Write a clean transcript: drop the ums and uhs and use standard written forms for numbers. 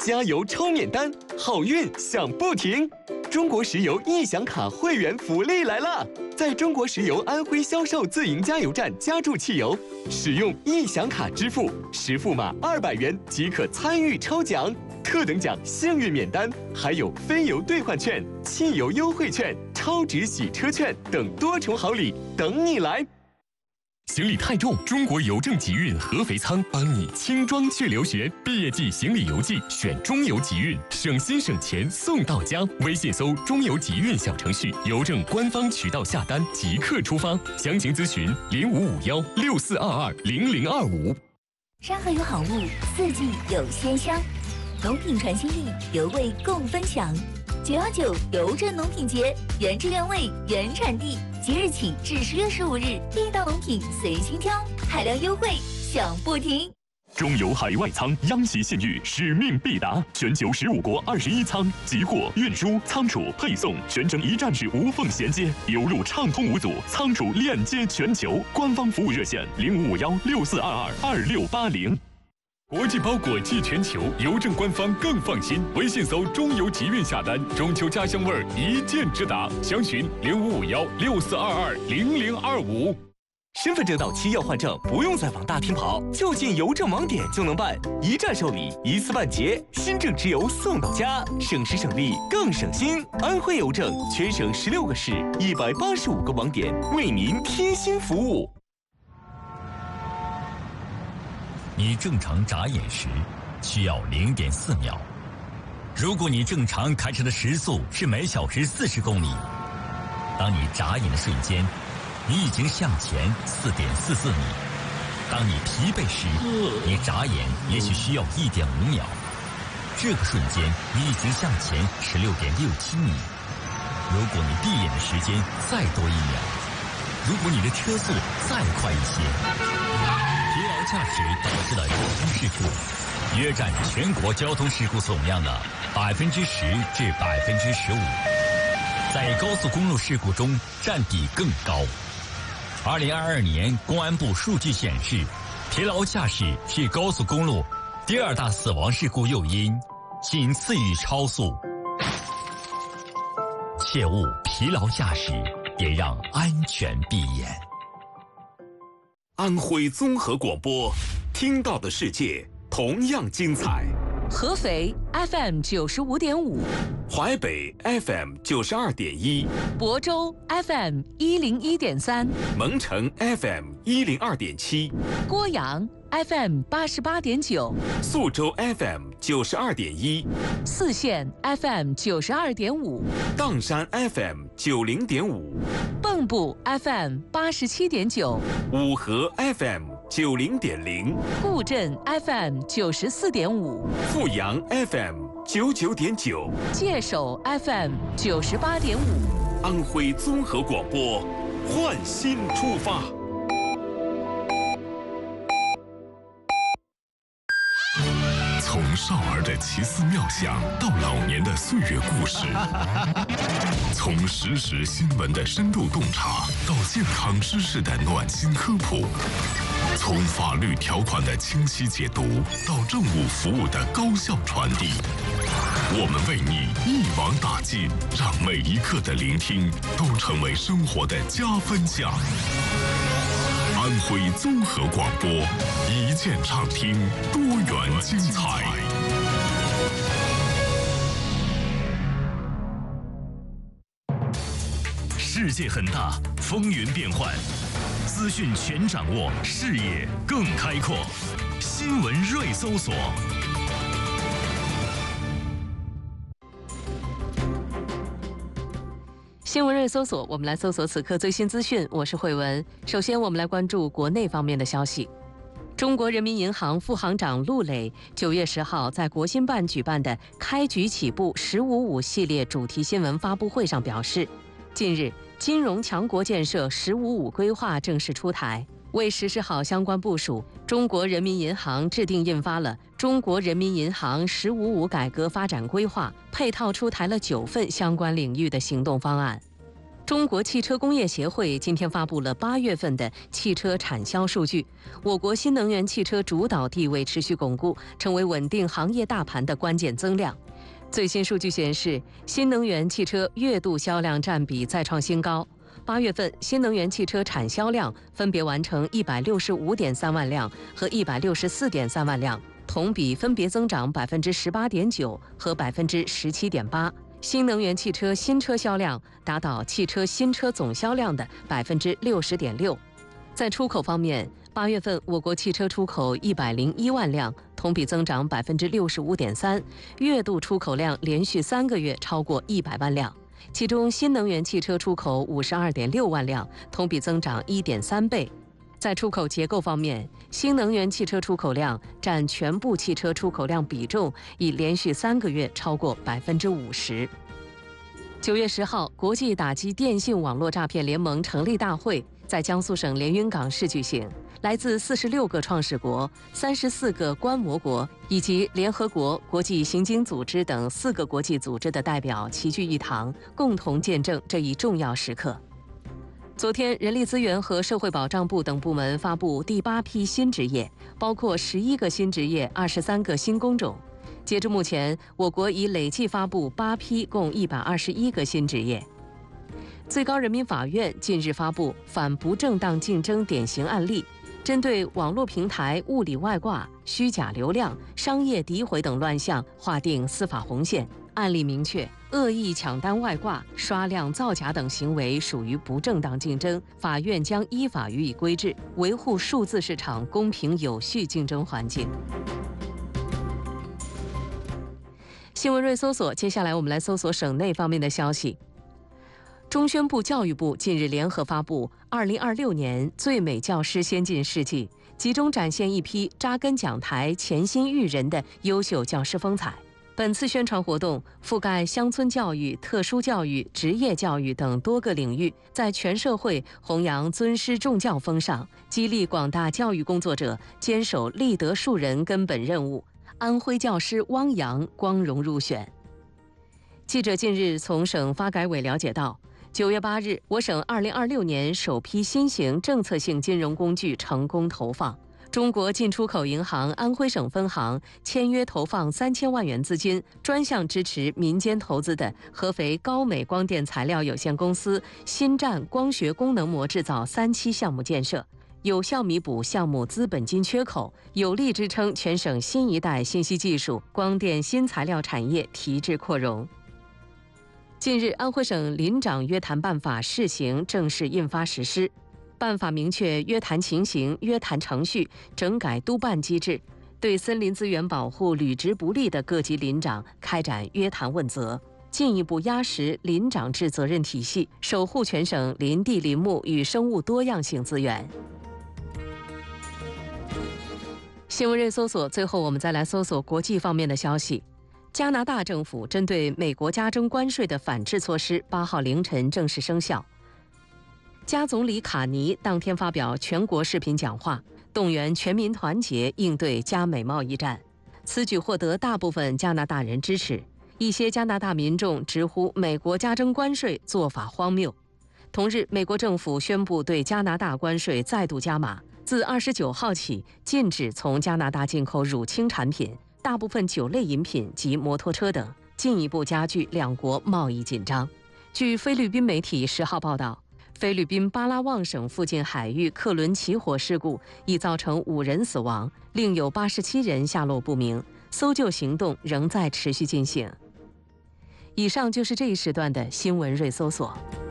加油抽免单，好运享不停。中国石油易享卡会员福利来了！在中国石油安徽销售自营加油站加注汽油，使用易享卡支付，实付码200元即可参与抽奖。特等奖幸运免单，还有非油兑换券、汽油优惠券、超值洗车券等多重好礼等你来。行李太重，中国邮政集运合肥仓帮你轻装去留学。毕业季行李邮寄选中邮集运，省心省钱送到家。微信搜中邮集运小程序，邮政官方渠道下单即刻出发。详情咨询055164220025。 山河有好物，四季有鲜香，农品传心意，油味共分享。919邮政农品节，原汁原味，原产地。即日起至10月15日，地道农品随心挑，海量优惠享不停。 中油海外仓央企信誉，使命必达，全球15国21仓，集货、运输、仓储、配送全程一站式无缝衔接，油路畅通无阻，仓储链接全球。官方服务热线055164222680。国际包裹寄全球，邮政官方更放心。微信搜中邮集运下单，中秋家乡味儿一键直达。详询055164220025。身份证到期要换证，不用再往大厅跑，就近邮政网点就能办，一站受理，一次办结，新证直邮送到家，省时省力更省心。安徽邮政全省16个市，185个网点，为您贴心服务。 你正常眨眼时需要0.4秒。如果你正常开车的时速是每小时40公里，当你眨眼的瞬间，你已经向前4.44米。当你疲惫时，你眨眼也许需要1.5秒。这个瞬间，你已经向前16.67米。如果你闭眼的时间再多1秒，如果你的车速再快一些，疲劳驾驶导致的交通事故，约占全国交通事故总量的10%至15%，在高速公路事故中占比更高。2022年公安部数据显示，疲劳驾驶是高速公路第2大死亡事故诱因，仅次于超速。切勿疲劳驾驶，也让安全闭眼。 安徽综合广播，听到的世界同样精彩。 合肥 FM 95.5， 淮北 FM 92.1， 亳州 FM 101.3， 蒙城 FM 102.7， 郭阳 FM 88.9， 宿州 FM 92.1， 泗县 FM 92.5， 砀山 FM 90.5， 蚌埠 FM 87.9， 五河 FM 90.0， 固镇 FM 94.5， 阜阳 FM 99.9， 界首 FM 98.5。 安徽综合广播，焕新出发。 从少儿的奇思妙想到老年的岁月故事，从实时新闻的深度洞察到健康知识的暖心科普，从法律条款的清晰解读到政务服务的高效传递，我们为你一网打尽，让每一刻的聆听都成为生活的加分项。安徽综合广播，一键畅听，多元精彩。 世界很大，风云变幻，资讯全掌握，视野更开阔。新闻锐搜索。 新闻锐搜索，我们来搜索此刻最新资讯。我是慧文。首先，我们来关注国内方面的消息。中国人民银行副行长陆磊9月10号在国新办举办的“开局起步15.5”系列主题新闻发布会上表示，近日金融强国建设15.5规划正式出台。为实施好相关部署，中国人民银行制定印发了《中国人民银行15.5改革发展规划》，配套出台了9份相关领域的行动方案。 中国汽车工业协会今天发布了8月份的汽车产销数据，我国新能源汽车主导地位持续巩固，成为稳定行业大盘的关键增量。最新数据显示，新能源汽车月度销量占比再创新高。8月份新能源汽车产销量分别完成165.3万辆和164.3万辆，同比分别增长18.9%和17.8%。新能源汽车新车销量达到汽车新车总销量的60.6%。在出口方面，8月份我国汽车出口101万辆，同比增长65.3%，月度出口量连续3个月超过100万辆。其中新能源汽车出口52.6万辆，同比增长1.3倍。在出口结构方面，新能源汽车出口量占全部汽车出口量比重已连续3个月超过50%。9月10号，国际打击电信网络诈骗联盟成立大会在江苏省连云港市举行，来自46个创始国、34个观摩国以及联合国、国际刑警组织等4个国际组织的代表齐聚一堂，共同见证这一重要时刻。昨天，人力资源和社会保障部等部门发布第8批新职业，包括11个新职业、23个新工种。截至目前，我国已累计发布8批，共121个新职业。最高人民法院近日发布反不正当竞争典型案例，针对网络平台物理外挂、虚假流量、商业诋毁等乱象划定司法红线。案例明确，恶意抢单外挂、刷量造假等行为属于不正当竞争，法院将依法予以规制，维护数字市场公平有序竞争环境。新闻锐搜索，接下来我们来搜索省内方面的消息。中宣部、教育部近日联合发布2026年最美教师先进事迹，集中展现一批扎根讲台、潜心育人的优秀教师风采。本次宣传活动覆盖乡村教育、特殊教育、职业教育等多个领域，在全社会弘扬尊师重教风尚，激励广大教育工作者坚守立德树人根本任务。安徽教师汪洋光荣入选。记者近日从省发改委了解到，9月8日，我省2026年首批新型政策性金融工具成功投放。中国进出口银行安徽省分行签约投放3000万元资金，专项支持民间投资的合肥高美光电材料有限公司新站光学功能膜制造3期项目建设，有效弥补项目资本金缺口，有力支撑全省新一代信息技术、光电新材料产业提质扩容。近日，安徽省林长约谈办法试行正式印发实施。办法明确约谈情形、约谈程序，整改督办机制，对森林资源保护履职不力的各级林长开展约谈问责，进一步压实林长制责任体系，守护全省林地林木与生物多样性资源。新闻锐搜索，最后我们再来搜索国际方面的消息。加拿大政府针对美国加征关税的反制措施8号凌晨正式生效。加总理卡尼当天发表全国视频讲话，动员全民团结应对加美贸易战。此举获得大部分加拿大人支持，一些加拿大民众直呼美国加征关税做法荒谬。同日，美国政府宣布对加拿大关税再度加码，自29号起禁止从加拿大进口乳清产品、大部分酒类饮品及摩托车等，进一步加剧两国贸易紧张。据菲律宾媒体10号报道，菲律宾巴拉望省附近海域客轮起火事故已造成5人死亡，另有87人下落不明，搜救行动仍在持续进行。以上就是这一时段的新闻锐搜索。